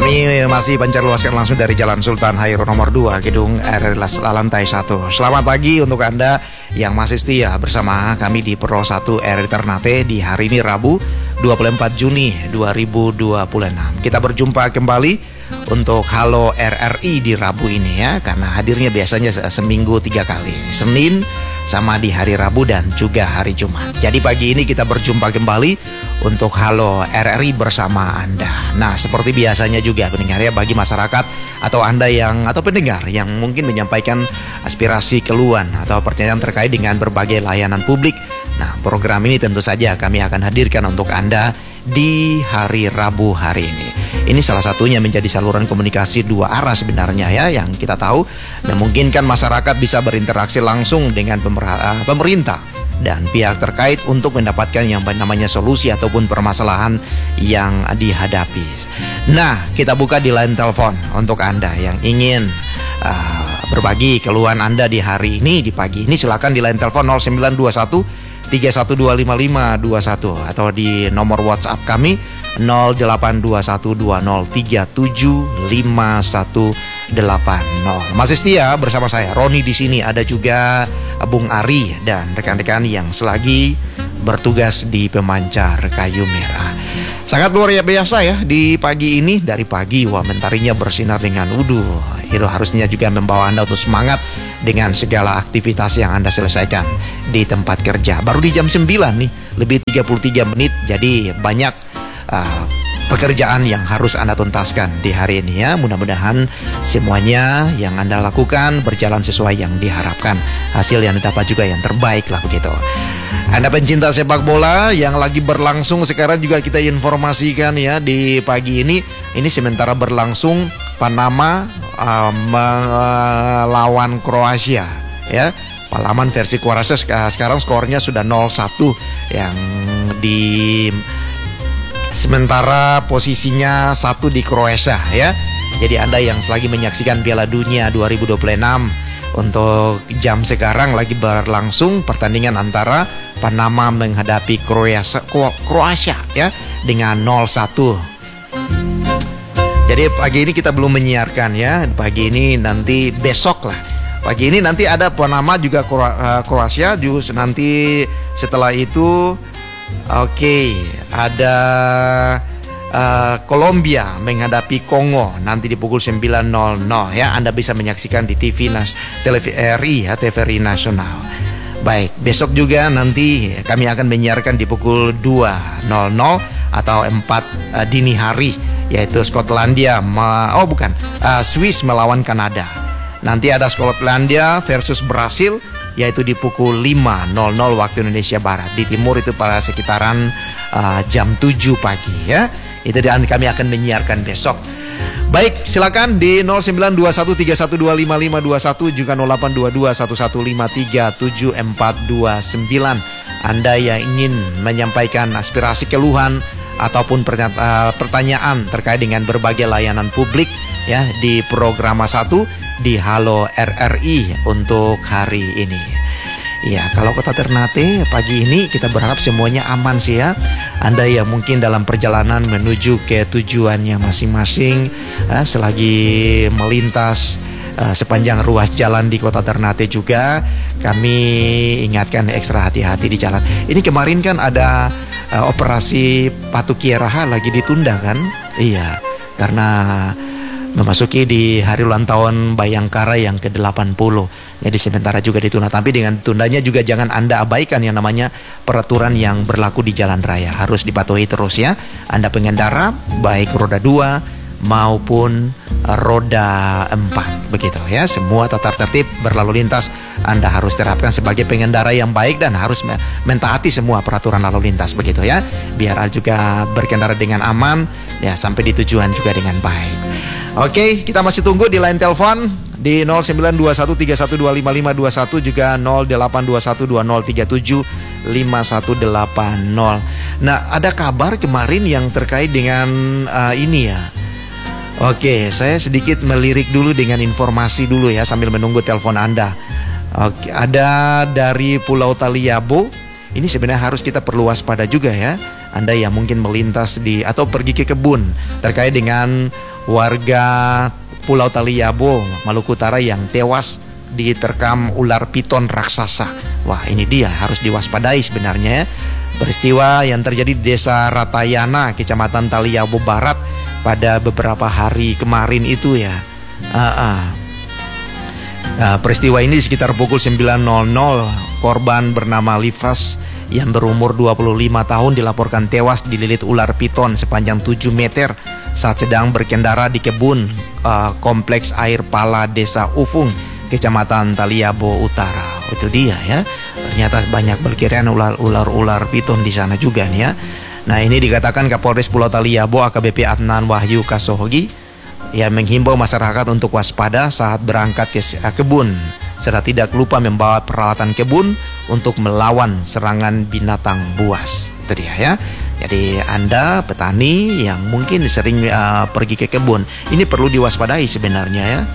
Kami masih pancarluaskan langsung dari Jalan Sultan Hairun nomor 2, Gedung R lantai 1. Selamat pagi untuk Anda yang masih setia bersama kami di Pro 1 RRI Ternate di hari ini Rabu 24 Juni 2026. Kita berjumpa kembali untuk Halo RRI di Rabu ini ya, karena hadirnya biasanya seminggu 3 kali, Senin sama di hari Rabu dan juga hari Jumat. Jadi pagi ini kita berjumpa kembali untuk Halo RRI bersama Anda. Nah, seperti biasanya juga pendengar ya, bagi masyarakat atau Anda atau pendengar yang mungkin menyampaikan aspirasi, keluhan atau pertanyaan terkait dengan berbagai layanan publik. Nah, program ini tentu saja kami akan hadirkan untuk Anda di hari Rabu hari ini. Ini salah satunya menjadi saluran komunikasi dua arah sebenarnya ya, yang kita tahu memungkinkan masyarakat bisa berinteraksi langsung dengan pemerintah dan pihak terkait untuk mendapatkan yang namanya solusi ataupun permasalahan yang dihadapi. Nah, kita buka di line telepon untuk Anda yang ingin berbagi keluhan Anda di hari ini, di pagi ini, silakan di line telepon 0921 31255521 atau di nomor WhatsApp kami 082120375180. Masih setia bersama saya Roni di sini, ada juga Bung Ari dan rekan-rekan yang selagi bertugas di pemancar kayu merah. Sangat luar biasa ya di pagi ini. Dari pagi mentarinya bersinar dengan itu harusnya juga membawa Anda untuk semangat dengan segala aktivitas yang Anda selesaikan di tempat kerja. Baru di jam 9 nih, lebih 33 menit. Jadi banyak pekerjaan yang harus Anda tuntaskan di hari ini ya. Mudah-mudahan semuanya yang Anda lakukan berjalan sesuai yang diharapkan. Hasil yang didapat juga yang terbaik lah begitu. Anda pencinta sepak bola yang lagi berlangsung sekarang juga kita informasikan ya di pagi ini. Ini sementara berlangsung Panama melawan Kroasia ya. Panama versi Kroasia sekarang skornya sudah 0-1 yang di sementara posisinya 1 di Kroasia ya. Jadi Anda yang selagi menyaksikan Piala Dunia 2026, untuk jam sekarang lagi berlangsung pertandingan antara Panama menghadapi Kroasia ya dengan 0-1. Jadi pagi ini kita belum menyiarkan ya. Pagi ini nanti besok lah. Pagi ini nanti ada Panama juga Kroasia, justru nanti setelah itu ada Kolombia menghadapi Kongo nanti di pukul 9.00 ya. Anda bisa menyaksikan di TVRI ya, TVRI Nasional. Baik, besok juga nanti kami akan menyiarkan di pukul 2.00 atau 4 dini hari, yaitu Skotlandia Swiss melawan Kanada. Nanti ada Skotlandia versus Brasil, yaitu di pukul 5.00 waktu Indonesia Barat. Di timur itu pada sekitaran jam 7 pagi ya. Itu kami akan menyiarkan besok. Baik, silakan di 092131255521 juga 082211537429. Anda yang ingin menyampaikan aspirasi, keluhan ataupun pertanyaan terkait dengan berbagai layanan publik ya di program 1 di Halo RRI untuk hari ini. Ya, kalau Kota Ternate pagi ini kita berharap semuanya aman sih ya. Anda yang mungkin dalam perjalanan menuju ke tujuannya masing-masing, selagi melintas sepanjang ruas jalan di Kota Ternate juga, kami ingatkan ekstra hati-hati di jalan. Ini kemarin kan ada operasi Patu Kieraha lagi ditunda kan? Iya, karena memasuki di hari ulang tahun Bayangkara yang ke-80. Jadi sementara juga ditunda. Tapi dengan tundanya juga jangan Anda abaikan yang namanya peraturan yang berlaku di jalan raya. Harus dipatuhi terus ya. Anda pengendara baik roda 2 maupun roda 4 begitu ya. Semua tata tertib berlalu lintas Anda harus terapkan sebagai pengendara yang baik dan harus mentaati semua peraturan lalu lintas begitu ya. Biar juga berkendara dengan aman ya, sampai di tujuan juga dengan baik. Oke, kita masih tunggu di line telepon di 092131255521 juga 082120375180. Nah, ada kabar kemarin yang terkait dengan ini ya. Oke, saya sedikit melirik dulu dengan informasi dulu ya sambil menunggu telepon Anda. Oke, ada dari Pulau Taliabo. Ini sebenarnya harus kita perlu waspada juga ya. Anda yang mungkin melintas atau pergi ke kebun terkait dengan warga Pulau Taliabo, Maluku Utara yang tewas diterkam ular piton raksasa. Wah, ini dia harus diwaspadai sebenarnya ya. Peristiwa yang terjadi di Desa Ratayana, Kecamatan Taliabo Barat pada beberapa hari kemarin itu ya. Peristiwa ini sekitar pukul 9.00, korban bernama Livas yang berumur 25 tahun dilaporkan tewas dililit ular piton sepanjang 7 meter saat sedang berkendara di kebun kompleks air pala Desa Ufung, Kecamatan Taliabo Utara. Itu dia ya. Ternyata banyak berkeliaran ular piton di sana juga nih ya. Nah, ini dikatakan Kapolres Pulau Taliabo AKBP Adnan Wahyu Kasohogi yang menghimbau masyarakat untuk waspada saat berangkat ke kebun serta tidak lupa membawa peralatan kebun untuk melawan serangan binatang buas. Itu dia ya. Jadi Anda petani yang mungkin sering pergi ke kebun, ini perlu diwaspadai sebenarnya ya.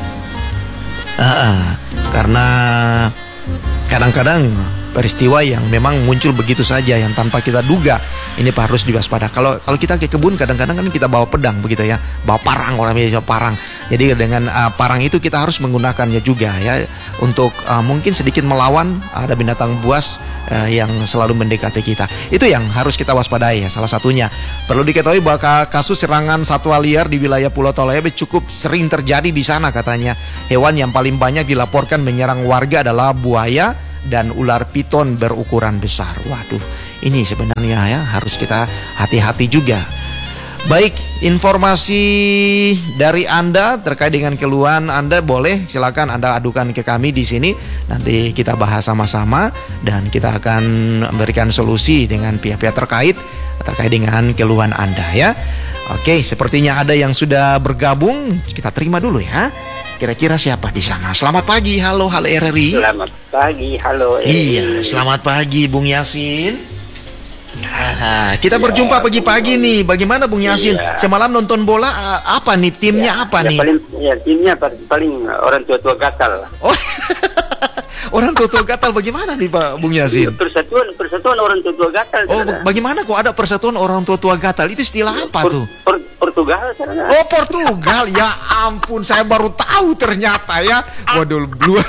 Karena kadang-kadang peristiwa yang memang muncul begitu saja yang tanpa kita duga, ini harus diwaspada. Kalau kita ke kebun kadang-kadang kan kita bawa pedang begitu ya, bawa parang, orang biasa parang. Jadi dengan parang itu kita harus menggunakannya juga ya untuk mungkin sedikit melawan ada binatang buas yang selalu mendekati kita. Itu yang harus kita waspadai ya. Salah satunya perlu diketahui bahwa kasus serangan satwa liar di wilayah Pulau Taliabo cukup sering terjadi di sana katanya. Hewan yang paling banyak dilaporkan menyerang warga adalah buaya dan ular piton berukuran besar. Waduh, ini sebenarnya ya harus kita hati-hati juga. Baik, informasi dari Anda terkait dengan keluhan Anda boleh silakan Anda adukan ke kami di sini. Nanti kita bahas sama-sama dan kita akan memberikan solusi dengan pihak-pihak terkait dengan keluhan Anda ya. Oke, sepertinya ada yang sudah bergabung. Kita terima dulu ya. Kira-kira siapa di sana? Selamat pagi, halo RRI. Selamat pagi, halo RRI. Iya, selamat pagi Bung Yasin. Kita berjumpa pagi-pagi nih. Bagaimana Bung Yasin? Semalam nonton bola apa nih? Timnya apa nih? Timnya paling orang tua-tua gatal. Oh, orang tua-tua gatal bagaimana nih Pak Bung Yasin? Persatuan orang tua-tua gatal. Oh, bagaimana kok ada persatuan orang tua-tua gatal? Itu istilah apa tuh? Portugal. Oh, Portugal. Ya ampun, saya baru tahu ternyata ya. Waduh, luar.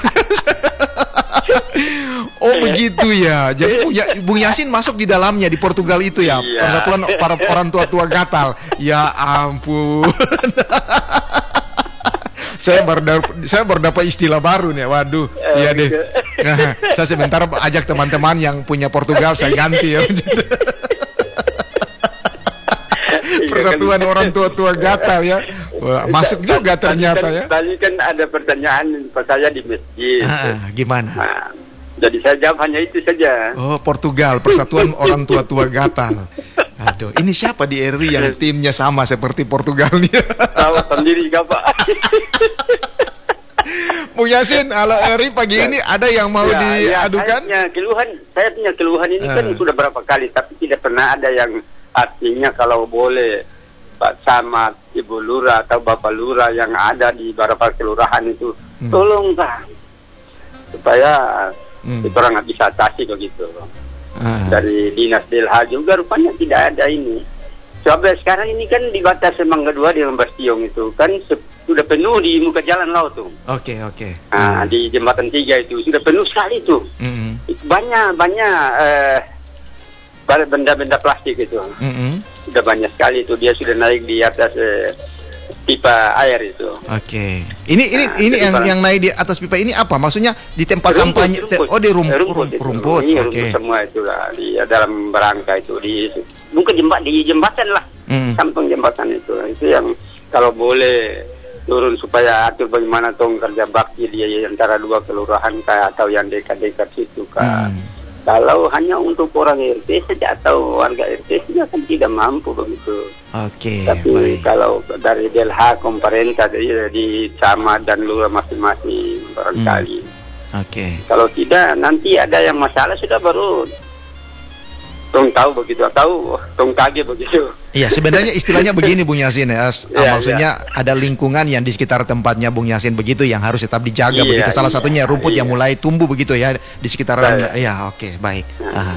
Oh begitu ya. Jadi Bung Yasin masuk di dalamnya di Portugal itu ya. Persatuan para orang tua-tua gatal. Ya ampun. Saya baru dapat istilah baru nih. Waduh. Iya deh. Nah, saya sebentar ajak teman-teman yang punya Portugal saya ganti ya. Persatuan orang tua-tua gatal ya. Wah, masuk juga ternyata ya. Tadi kan ada pertanyaan saya di masjid. Gimana? Nah, jadi saya jawab hanya itu saja. Oh, Portugal, Persatuan Orang Tua-tua Gatal. Aduh, ini siapa di RRI yang timnya sama seperti Portugal nih? Tahu sendiri gak Pak? Bung Yasin, halo RRI pagi ini ada yang mau diadukan? Saya punya keluhan ini kan sudah berapa kali, tapi tidak pernah ada yang artinya kalau boleh Pak Camat, Ibu Lurah atau Bapak Lurah yang ada di beberapa kelurahan itu, tolong Pak, supaya orang nggak bisa atasi begitu. Dari Dinas DLH juga rupanya tidak ada ini. Sampai sekarang ini kan di batas Semangga 2 di Lembastiong itu kan sudah penuh di muka jalan laut tuh. Oke. Nah, di jembatan 3 itu sudah penuh sekali tuh. Banyak benda-benda plastik itu. Sudah banyak sekali itu, dia sudah naik di atas pipa air itu. Oke. Ini yang naik di atas pipa ini apa? Maksudnya di tempat sampahnya? Oh, di rumput. Iya, rumput semua itu lah di dalam berangka itu mungkin di jembatan lah. Samping jembatan itu yang kalau boleh turun supaya atur bagaimana tong kerja bakti di antara dua kelurahan atau yang dekat-dekat situ kan. Kalau hanya untuk orang RT saja atau warga RT saja kan tidak mampu begitu. Oke. Tapi baik. Kalau dari DLH pemerintah di camat dan lurah masing-masing barangkali. Oke. Kalau tidak nanti ada yang masalah sudah baru tong tahu begitu atau tong kaget begitu. Iya, sebenarnya istilahnya begini Bung Yasin ya. Maksudnya ada lingkungan yang di sekitar tempatnya Bung Yasin begitu yang harus tetap dijaga begitu. Salah satunya rumput yang mulai tumbuh begitu ya di sekitaran. Ya, oke, baik.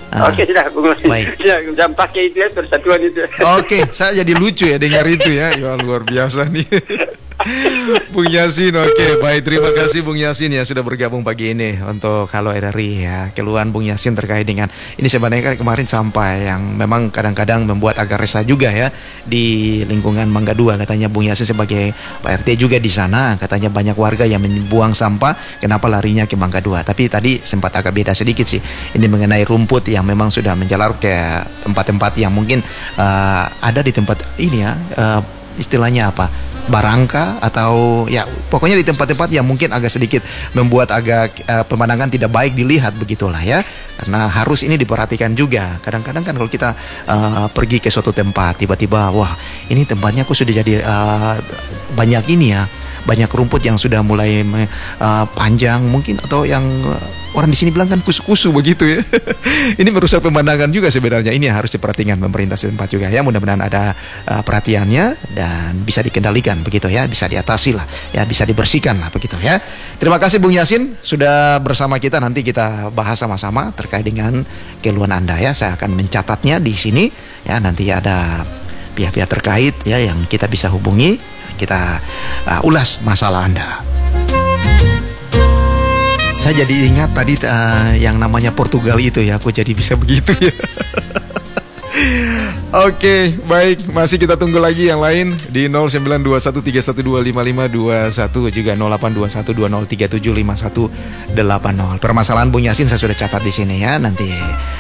Oke, sudah. Baik. Jangan pakai itu ya, persatuan itu. Oke, saya jadi lucu ya dengar itu ya. Ya luar biasa nih. Bung Yasin, oke, baik, terima kasih Bung Yasin ya sudah bergabung pagi ini untuk Halo RRI ya. Keluhan Bung Yasin terkait dengan ini sebenarnya kemarin sampah yang memang kadang-kadang membuat agak resah juga ya di lingkungan Mangga 2. Katanya Bung Yasin sebagai Pak RT juga di sana, katanya banyak warga yang membuang sampah, kenapa larinya ke Mangga 2. Tapi tadi sempat agak beda sedikit sih. Ini mengenai rumput yang memang sudah menjalar ke tempat-tempat yang mungkin ada di tempat ini ya, istilahnya apa? Barangka atau ya pokoknya di tempat-tempat yang mungkin agak sedikit membuat agak pemandangan tidak baik dilihat begitulah ya, karena harus ini diperhatikan juga. Kadang-kadang kan kalau kita pergi ke suatu tempat tiba-tiba wah ini tempatnya kok sudah jadi banyak ini ya, banyak rumput yang sudah mulai panjang mungkin, atau yang orang di sini bilang kan kusu-kusu begitu ya. Ini merusak pemandangan juga sebenarnya. Ini harus diperhatikan pemerintah setempat juga ya. Mudah-mudahan ada perhatiannya dan bisa dikendalikan begitu ya, bisa diatasi lah ya, bisa dibersihkan lah begitu ya. Terima kasih Bung Yasin sudah bersama kita. Nanti kita bahas sama-sama terkait dengan keluhan Anda ya. Saya akan mencatatnya di sini ya. Nanti ada pihak-pihak terkait ya yang kita bisa hubungi, kita ulas masalah Anda. Saya jadi ingat tadi yang namanya Portugal itu ya, aku jadi bisa begitu ya. Oke, baik, masih kita tunggu lagi yang lain di 092131255521 juga 082120375180. Permasalahan Bung Yasin saya sudah catat di sini ya. Nanti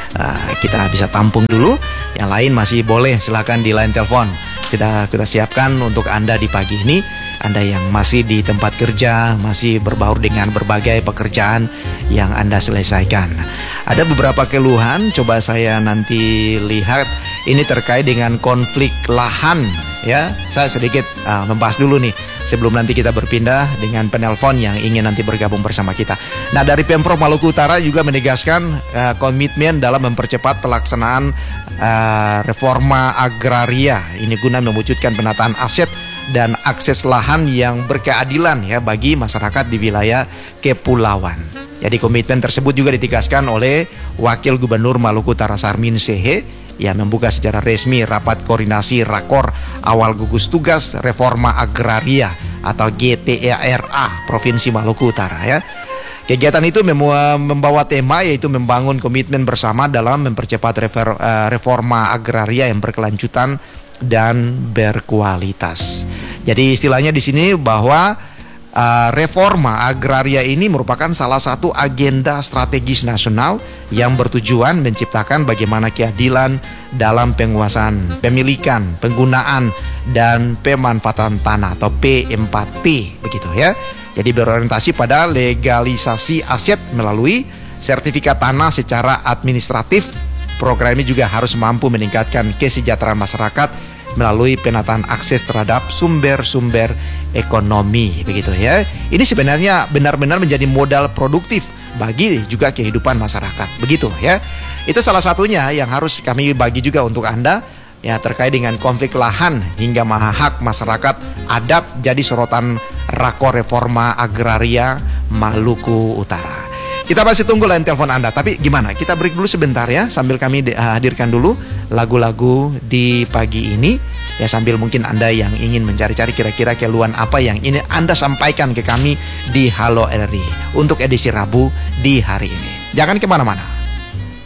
kita bisa tampung dulu. Yang lain masih boleh, silakan di line telepon. Sudah kita siapkan untuk Anda di pagi ini. Anda yang masih di tempat kerja, masih berbaur dengan berbagai pekerjaan yang Anda selesaikan. Ada beberapa keluhan, coba saya nanti lihat. Ini terkait dengan konflik lahan ya. Saya sedikit membahas dulu nih sebelum nanti kita berpindah dengan penelpon yang ingin nanti bergabung bersama kita. Nah, dari Pemprov Maluku Utara juga menegaskan komitmen dalam mempercepat pelaksanaan reforma agraria. Ini guna mewujudkan penataan aset dan akses lahan yang berkeadilan ya bagi masyarakat di wilayah kepulauan. Jadi komitmen tersebut juga ditegaskan oleh Wakil Gubernur Maluku Utara Sarmin Sehe yang membuka secara resmi rapat koordinasi rakor awal gugus tugas reforma agraria atau GTERA Provinsi Maluku Utara ya. Kegiatan itu membawa tema yaitu membangun komitmen bersama dalam mempercepat reforma agraria yang berkelanjutan dan berkualitas. Jadi istilahnya di sini bahwa reforma agraria ini merupakan salah satu agenda strategis nasional yang bertujuan menciptakan bagaimana keadilan dalam penguasaan, pemilikan, penggunaan, dan pemanfaatan tanah atau P4T begitu ya. Jadi berorientasi pada legalisasi aset melalui sertifikat tanah secara administratif. Program ini juga harus mampu meningkatkan kesejahteraan masyarakat melalui penataan akses terhadap sumber-sumber ekonomi begitu ya. Ini sebenarnya benar-benar menjadi modal produktif bagi juga kehidupan masyarakat begitu ya. Itu salah satunya yang harus kami bagi juga untuk Anda ya, terkait dengan konflik lahan hingga hak masyarakat adat jadi sorotan rakor reforma agraria Maluku Utara. Kita masih tunggu line telepon Anda. Tapi gimana? Kita break dulu sebentar ya, sambil kami hadirkan dulu lagu-lagu di pagi ini ya, sambil mungkin Anda yang ingin mencari-cari kira-kira keluhan apa yang ini Anda sampaikan ke kami di Halo RRI untuk edisi Rabu di hari ini. Jangan kemana-mana.